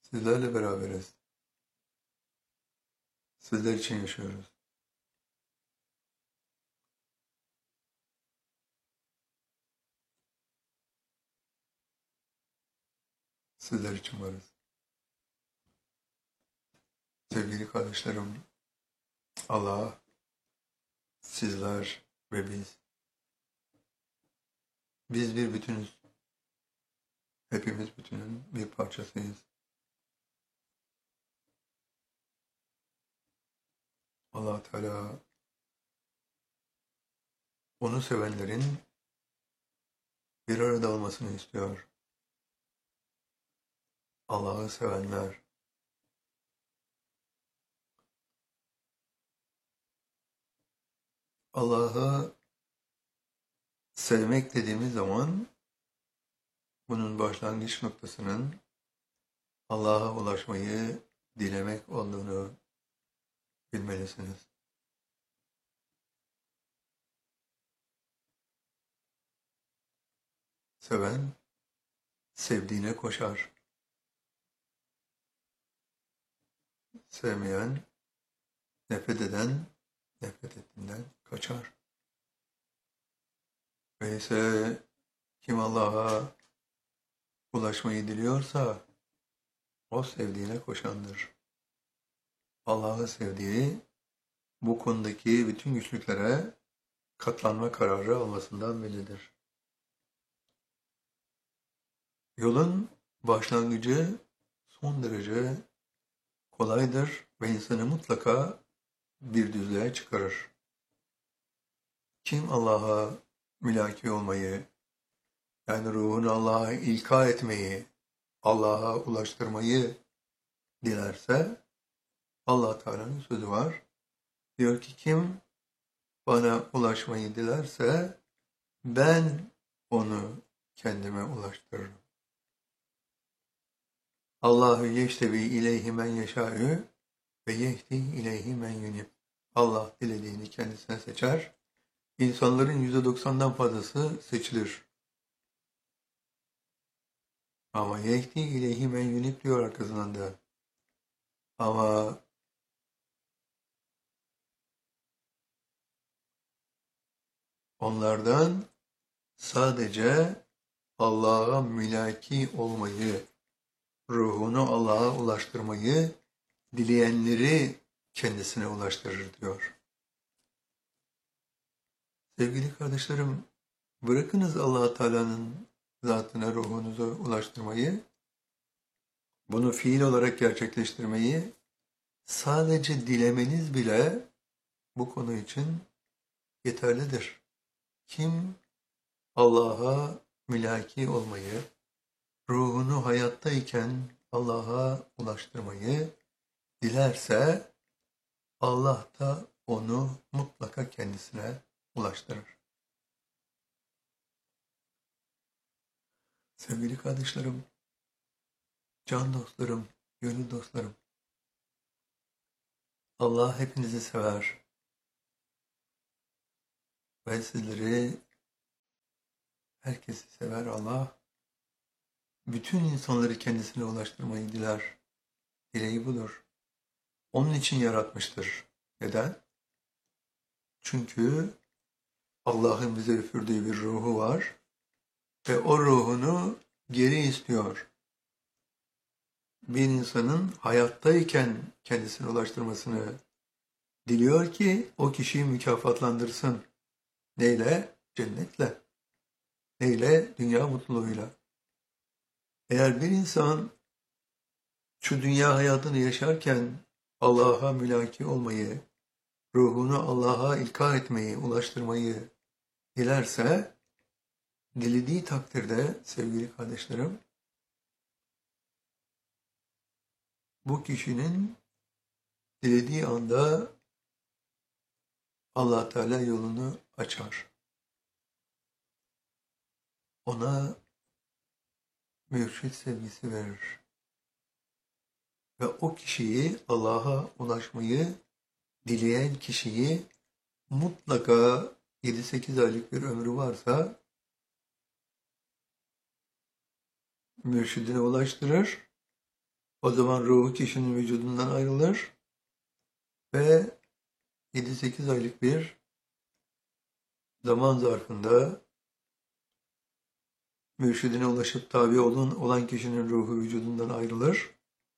Sizlerle beraberiz. Sizler için yaşıyoruz. Sizler için varız. Sevgili kardeşlerim, Allah, sizler ve biz bir bütünüz. Hepimiz bütünün bir parçasıyız. Allah Teala onu sevenlerin bir arada olmasını istiyor. Allah'ı sevenler, Allah'ı sevmek dediğimiz zaman bunun başlangıç noktasının Allah'a ulaşmayı dilemek olduğunu bilmelisiniz. Seven, sevdiğine koşar. Sevmeyen, nefret eden, nefret ettiğinden kaçar. Öyleyse kim Allah'a ulaşmayı diliyorsa o sevdiğine koşandır. Allah'ı sevdiği bu konudaki bütün güçlüklere katlanma kararı almasından bellidir. Yolun başlangıcı son derece kolaydır ve insanı mutlaka bir düzlüğe çıkarır. Kim Allah'a mülaki olmayı, yani ruhunu Allah'a ilka etmeyi, Allah'a ulaştırmayı dilerse, Allah Teala'nın sözü var. Diyor ki kim bana ulaşmayı dilerse ben onu kendime ulaştırırım. Allahu yeştebi ileyhi men yeşâ'ü ve yehdi ileyhi men yunib. Allah dilediğini kendisine seçer. İnsanların %90'dan fazlası seçilir. Ama yehdi ileyhi men yunib diyor arkasından da. Ama onlardan sadece Allah'a mülaki olmayı, ruhunu Allah'a ulaştırmayı dileyenleri kendisine ulaştırır diyor. Sevgili kardeşlerim, bırakınız Allah Teala'nın zatına ruhunuzu ulaştırmayı, bunu fiil olarak gerçekleştirmeyi, sadece dilemeniz bile bu konu için yeterlidir. Kim Allah'a mülaki olmayı, ruhunu hayattayken Allah'a ulaştırmayı dilerse Allah da onu mutlaka kendisine ulaştırır. Sevgili kardeşlerim, can dostlarım, gönül dostlarım, Allah hepinizi sever ve sizleri, herkesi sever Allah. Bütün insanları kendisine ulaştırmayı diler. Dileği budur. Onun için yaratmıştır. Neden? Çünkü Allah'ın bize üfürdüğü bir ruhu var ve o ruhunu geri istiyor. Bir insanın hayattayken kendisine ulaştırmasını diliyor ki o kişiyi mükafatlandırsın. Neyle? Cennetle. Neyle? Dünya mutluluğuyla. Eğer bir insan şu dünya hayatını yaşarken Allah'a mülaki olmayı, ruhunu Allah'a ilka etmeyi, ulaştırmayı dilerse, dilediği takdirde sevgili kardeşlerim, bu kişinin dilediği anda Allah Teala yolunu açar. Ona mürşit sevgisi verir. Ve o kişiyi, Allah'a ulaşmayı dileyen kişiyi mutlaka 7-8 aylık bir ömrü varsa mürşidine ulaştırır. O zaman ruhu kişinin vücudundan ayrılır ve 7-8 aylık bir zaman zarfında mürşidine ulaşıp tabi olan kişinin ruhu vücudundan ayrılır.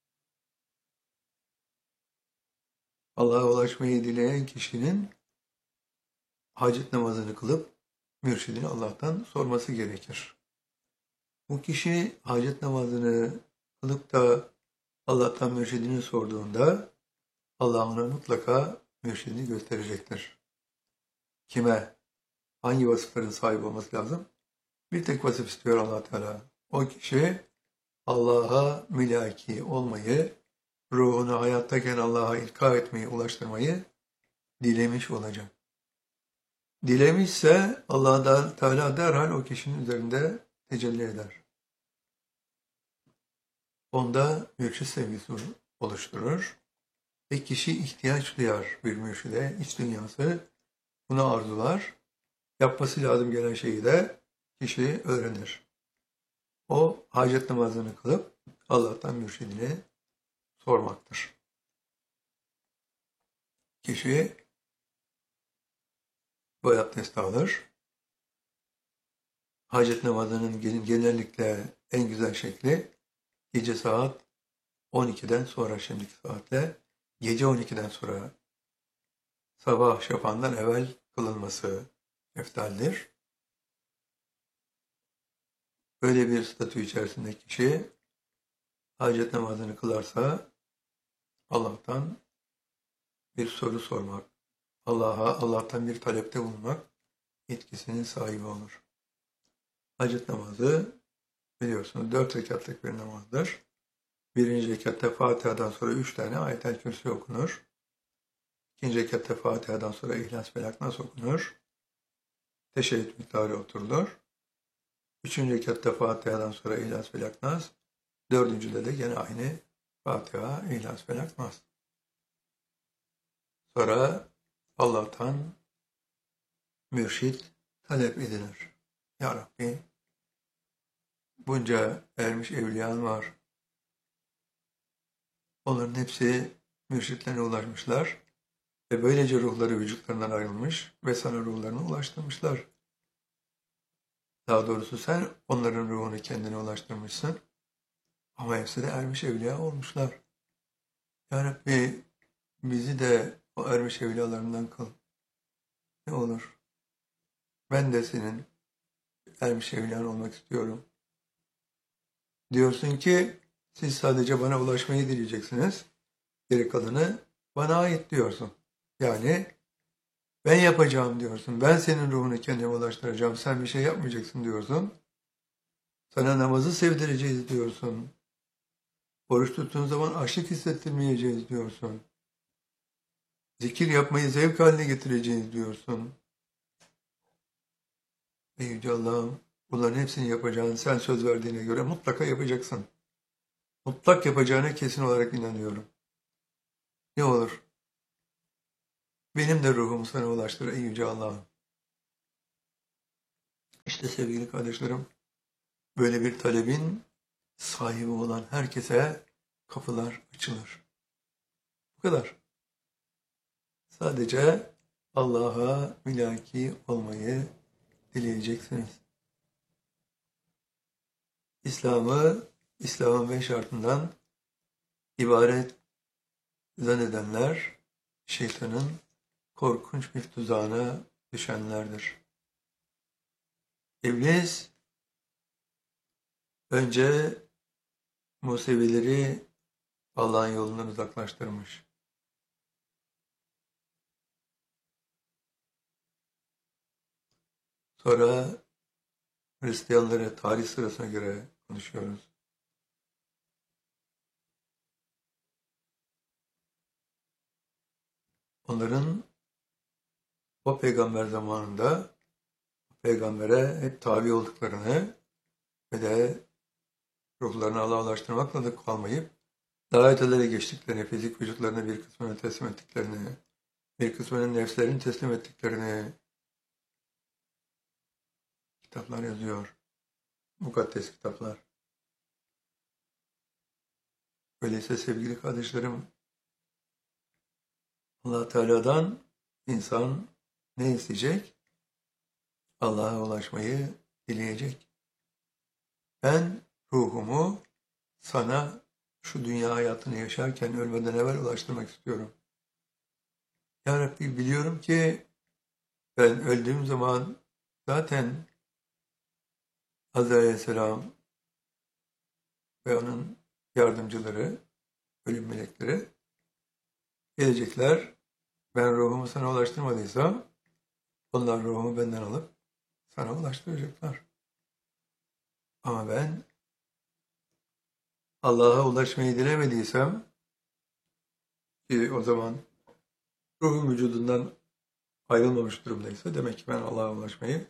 Allah'a ulaşmayı dileyen kişinin hacet namazını kılıp mürşidini Allah'tan sorması gerekir. Bu kişi hacet namazını kılıp da Allah'tan mürşidini sorduğunda Allah ona mutlaka mürşidini gösterecektir. Kime, hangi vasıfların sahibi olması lazım? Bir tek vasıf istiyor Allah Teala. O kişi Allah'a mülaki olmayı, ruhunu hayattayken Allah'a ilka etmeyi, ulaştırmayı dilemiş olacak. Dilemişse Allah Teala derhal o kişinin üzerinde tecelli eder. Onda mürşid sevgisi oluşturur ve kişi ihtiyaç duyar bir mürşide, iç dünyası bunu arzular. Yapması lazım gelen şeyi de kişi öğrenir. O hacet namazını kılıp Allah'tan mürşidini sormaktır. Kişi bu abdesti alır. Hacet namazının genellikle en güzel şekli gece saat 12'den sonra, şimdiki saatle gece 12'den sonra sabah şafağından evvel kılınması eftaldir. Böyle bir statü içerisinde kişi hacet namazını kılarsa Allah'tan bir soru sormak, Allah'tan bir talepte bulunmak yetkisinin sahibi olur. Hacet namazı biliyorsunuz 4 rekatlık bir namazdır. Birinci rekatta Fatiha'dan sonra 3 tane Ayet-el Kürsi okunur. İkinci rekatta Fatiha'dan sonra İhlas Felak Nas okunur. Teşehhüd miktarı oturulur. Üçüncü rekatta Fatiha'dan sonra İhlas Felak Nas. Dördüncüde de gene aynı Fatiha, İhlas Felak Nas. Sonra Allah'tan mürşid talep edilir. Ya Rabbi, bunca ermiş evliyan var. Onların hepsi mürşitlerine ulaşmışlar ve böylece ruhları vücutlarından ayrılmış ve sana ruhlarını ulaştırmışlar. Daha doğrusu sen onların ruhunu kendine ulaştırmışsın ama hepsi de ermiş evliya olmuşlar. Ya Rabbi, bizi de o ermiş evliyalarından kıl. Ne olur? Ben de senin ermiş evliyan olmak istiyorum. Diyorsun ki siz sadece bana ulaşmayı dileyeceksiniz. Geri kalanı bana ait diyorsun. Yani ben yapacağım diyorsun. Ben senin ruhunu kendime ulaştıracağım. Sen bir şey yapmayacaksın diyorsun. Sana namazı sevdireceğiz diyorsun. Oruç tuttuğun zaman açlık hissettirmeyeceğiz diyorsun. Zikir yapmayı zevk haline getireceğiz diyorsun. Ey Yüce Allah'ım, bunların hepsini yapacağını sen söz verdiğine göre mutlaka yapacaksın. Mutlak yapacağına kesin olarak inanıyorum. Ne olur? Benim de ruhumu sana ulaştır ey Yüce Allah'ım. İşte sevgili kardeşlerim, böyle bir talebin sahibi olan herkese kapılar açılır. Bu kadar. Sadece Allah'a mülaki olmayı dileyeceksiniz. İslam'ın 5 şartından ibaret zannedenler şeytanın korkunç bir tuzağına düşenlerdir. İblis önce Musevileri Allah'ın yolundan uzaklaştırmış. Sonra Hristiyanları tarih sırasına göre konuşuyoruz. Onların o peygamber zamanında peygambere hep tabi olduklarını ve de ruhlarını Allah'a ulaştırmakla da kalmayıp daha ötelere geçtiklerini, fizik vücutlarını bir kısmını teslim ettiklerini, bir kısmının nefslerini teslim ettiklerini kitaplar yazıyor. Mukaddes kitaplar. Öyleyse sevgili kardeşlerim, Allah Teala'dan insan ne isteyecek? Allah'a ulaşmayı dileyecek. Ben ruhumu sana şu dünya hayatını yaşarken ölmeden evvel ulaştırmak istiyorum. Ya Rabbi, biliyorum ki ben öldüğüm zaman zaten Azrail Aleyhisselam ve onun yardımcıları, ölüm melekleri gelecekler. Ben ruhumu sana ulaştırmadıysam onlar ruhumu benden alıp sana ulaştıracaklar. Ama ben Allah'a ulaşmayı dilemediysem, ki o zaman ruhum vücudundan ayrılmamış durumdaysa demek ki ben Allah'a ulaşmayı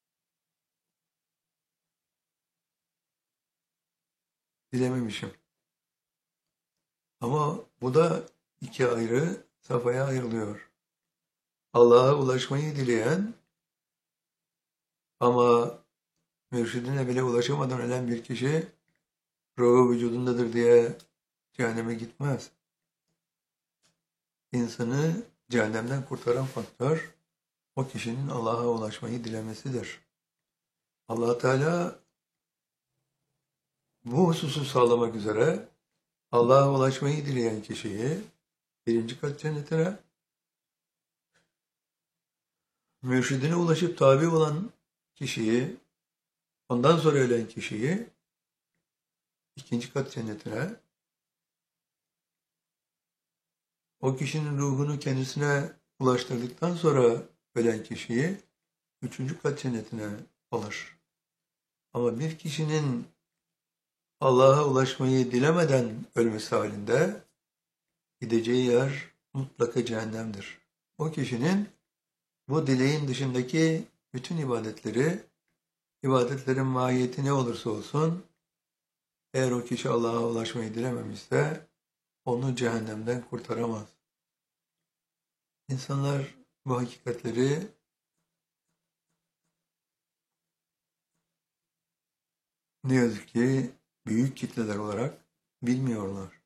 dilememişim. Ama bu da iki ayrı safhaya ayrılıyor. Allah'a ulaşmayı dileyen ama mürşidine bile ulaşamadan ölen bir kişi ruhu vücudundadır diye cehenneme gitmez. İnsanı cehennemden kurtaran faktör o kişinin Allah'a ulaşmayı dilemesidir. Allah Teala bu hususu sağlamak üzere Allah'a ulaşmayı dileyen kişiyi birinci kat cennetine, mürşidine ulaşıp tabi olan kişiyi, ondan sonra ölen kişiyi ikinci kat cennetine, o kişinin ruhunu kendisine ulaştırdıktan sonra ölen kişiyi üçüncü kat cennetine alır. Ama bir kişinin Allah'a ulaşmayı dilemeden ölmesi halinde gideceği yer mutlaka cehennemdir. O kişinin bu dileğin dışındaki bütün ibadetlerin mahiyeti ne olursa olsun, eğer o kişi Allah'a ulaşmayı dilememişse onu cehennemden kurtaramaz. İnsanlar bu hakikatleri ne yazık ki büyük kitleler olarak bilmiyorlar.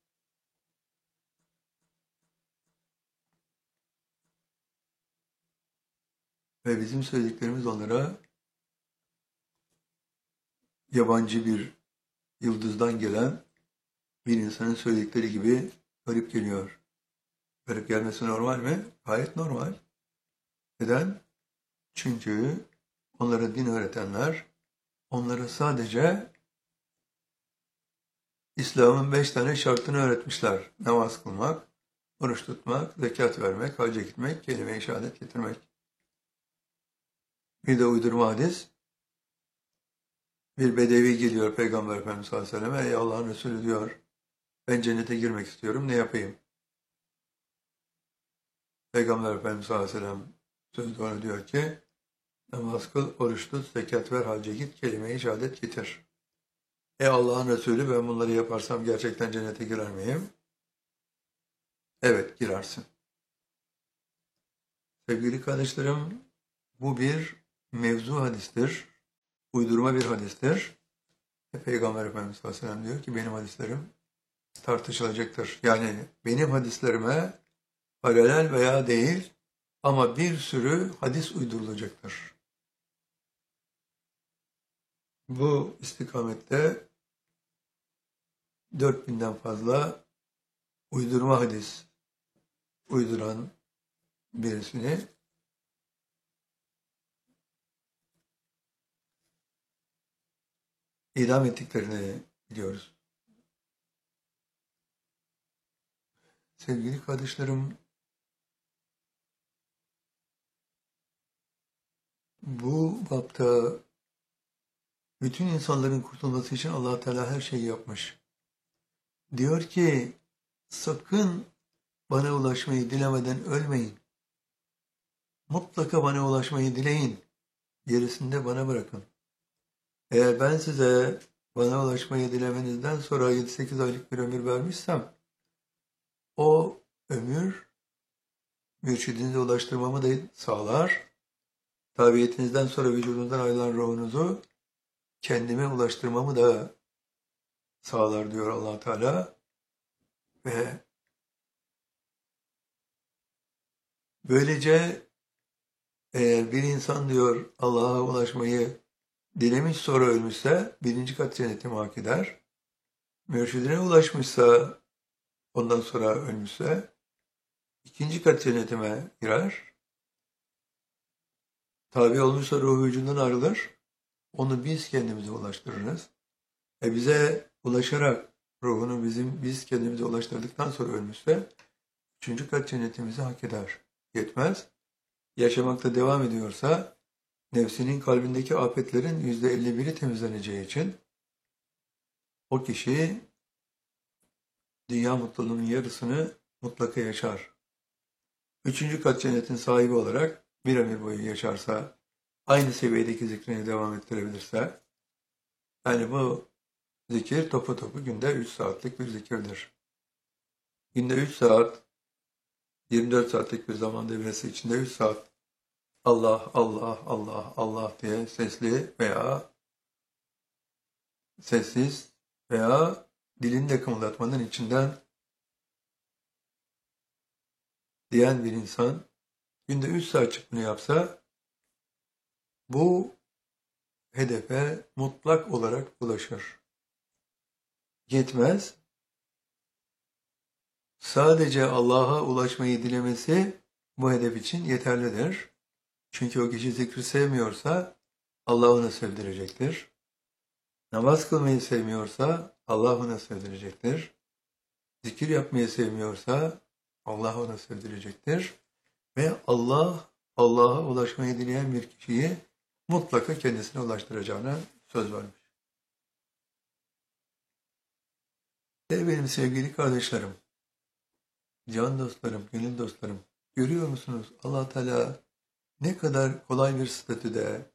Ve bizim söylediklerimiz onlara yabancı bir yıldızdan gelen bir insanın söyledikleri gibi garip geliyor. Garip gelmesi normal mi? Gayet normal. Neden? Çünkü onlara din öğretenler onlara sadece İslam'ın 5 tane şartını öğretmişler. Namaz kılmak, oruç tutmak, zekat vermek, hacca gitmek, kelime-i şehadet getirmek. Bir de uydurma hadis. Bir bedevi geliyor Peygamber Efendimiz sallallahu aleyhi ve selleme. Ey Allah'ın Resulü diyor, ben cennete girmek istiyorum, ne yapayım? Peygamber Efendimiz sallallahu aleyhi ve sellem sözde ona diyor ki, namaz kıl, oruç tut, zekat ver, hacca git, kelime-i şehadet getir. Ey Allah'ın Resulü, ben bunları yaparsam gerçekten cennete girer miyim? Evet, girersin. Sevgili kardeşlerim, bu bir mevzu hadistir. Uydurma bir hadistir. Peygamber Efendimiz sallallahu aleyhi ve sellem diyor ki benim hadislerim tartışılacaktır. Yani benim hadislerime paralel veya değil ama bir sürü hadis uydurulacaktır. Bu istikamette 4000'den fazla uydurma hadis uyduran birisini idam ettiklerini biliyoruz. Sevgili kardeşlerim, bu bapta bütün insanların kurtulması için Allah Teala her şeyi yapmış. Diyor ki sakın bana ulaşmayı dilemeden ölmeyin. Mutlaka bana ulaşmayı dileyin. Gerisini de bana bırakın. Eğer ben size bana ulaşmayı dilemenizden sonra 7-8 aylık bir ömür vermişsem, o ömür mürşidinize ulaştırmamı da sağlar. Tabiyetinizden sonra vücudundan ayrılan ruhunuzu kendime ulaştırmamı da sağlar diyor Allah Teala. Ve böylece eğer bir insan diyor Allah'a ulaşmayı dilemiş sonra ölmüşse birinci kat cennetimi hak eder. Mürşidine ulaşmışsa ondan sonra ölmüşse ikinci kat cennetime girer. Tabi olmuşsa ruhu vücudundan ayrılır. Onu biz kendimize ulaştırırız. Bize ulaşarak ruhunu biz kendimize ulaştırdıktan sonra ölmüşse üçüncü kat cennetimizi hak eder. Yetmez. Yaşamakta devam ediyorsa nefsinin kalbindeki afetlerin %51'i temizleneceği için o kişi dünya mutluluğunun yarısını mutlaka yaşar. Üçüncü kat cennetin sahibi olarak bir ömür boyu yaşarsa, aynı seviyedeki zikrini devam ettirebilirse, yani bu zikir topu günde 3 saatlik bir zikirdir. Günde 3 saat, 24 saatlik bir zaman devresi içinde 3 saat Allah, Allah, Allah, Allah diye sesli veya sessiz veya dilini de kımıldatmanın içinden diyen bir insan günde 3 saat bunu yapsa bu hedefe mutlak olarak ulaşır. Yetmez. Sadece Allah'a ulaşmayı dilemesi bu hedef için yeterlidir. Çünkü o kişi zikri sevmiyorsa Allah onu sevdirecektir. Namaz kılmayı sevmiyorsa Allah ona sevdirecektir. Zikir yapmayı sevmiyorsa Allah ona sevdirecektir. Ve Allah, Allah'a ulaşmayı dileyen bir kişiyi mutlaka kendisine ulaştıracağına söz vermiş. Benim sevgili kardeşlerim, can dostlarım, gönül dostlarım, görüyor musunuz Allah Teala ne kadar kolay bir statüde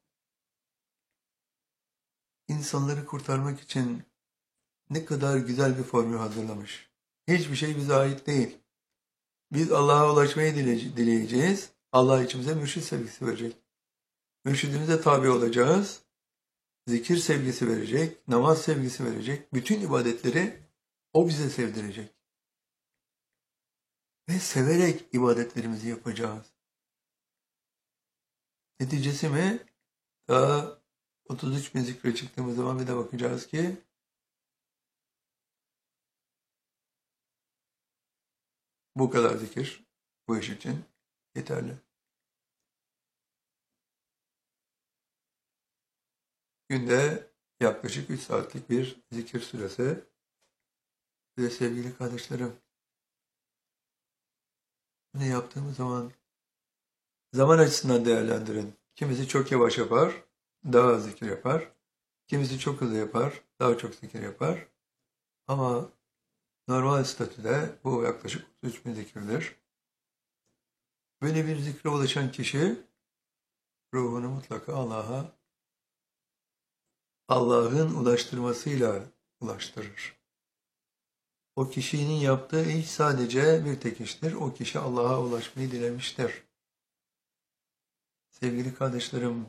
insanları kurtarmak için ne kadar güzel bir formül hazırlamış. Hiçbir şey bize ait değil. Biz Allah'a ulaşmayı dileyeceğiz. Allah içimize mürşid sevgisi verecek. Mürşidimize tabi olacağız. Zikir sevgisi verecek, namaz sevgisi verecek. Bütün ibadetleri o bize sevdirecek. Ve severek ibadetlerimizi yapacağız. Neticesi mi? Daha 33 bin zikre çıktığımız zaman bir de bakacağız ki bu kadar zikir bu iş için yeterli. Günde yaklaşık 3 saatlik bir zikir süresi. Ve sevgili kardeşlerim, bunu yaptığımız zaman açısından değerlendirin. Kimisi çok yavaş yapar, daha az zikir yapar. Kimisi çok hızlı yapar, daha çok zikir yapar. Ama normal statüde bu yaklaşık 33 bin zikirdir. Böyle bir zikre ulaşan kişi ruhunu mutlaka Allah'ın ulaştırmasıyla ulaştırır. O kişinin yaptığı iş sadece bir tek iştir. O kişi Allah'a ulaşmayı dilemiştir. Sevgili kardeşlerim,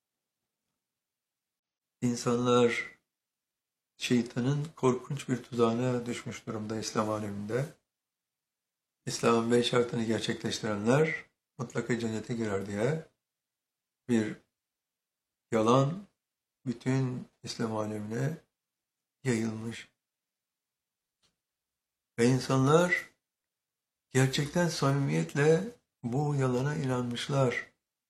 insanlar şeytanın korkunç bir tuzağına düşmüş durumda İslam aleminde. İslam'ın 5 şartını gerçekleştirenler mutlaka cennete girer diye bir yalan bütün İslam alemine yayılmış. Ve insanlar gerçekten samimiyetle bu yalana inanmışlar.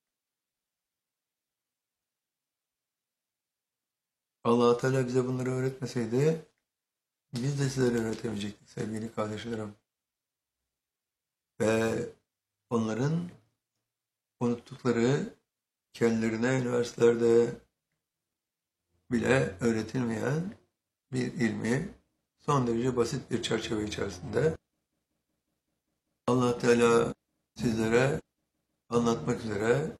Allah Teala bize bunları öğretmeseydi biz de sizlere öğretemeyecektik sevgili kardeşlerim. Ve onların unuttukları kendilerine üniversitelerde bile öğretilmeyen bir ilmi son derece basit bir çerçeve içerisinde Allah Teala sizlere anlatmak üzere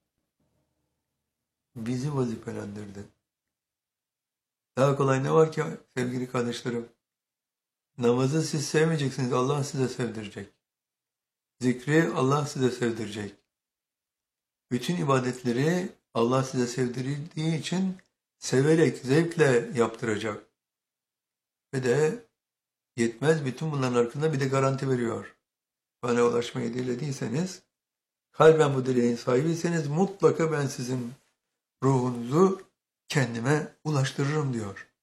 bizi vazifelendirdi. Daha kolay ne var ki sevgili kardeşlerim? Namazı siz sevmeyeceksiniz, Allah size sevdirecek. Zikri Allah size sevdirecek. Bütün ibadetleri Allah size sevdirdiği için severek, zevkle yaptıracak. Ve de Yetmez, bütün bunların arkasında bir de garanti veriyor. Bana ulaşmayı dilediyseniz, kalben bu dileğin sahibiyseniz mutlaka ben sizin ruhunuzu kendime ulaştırırım diyor.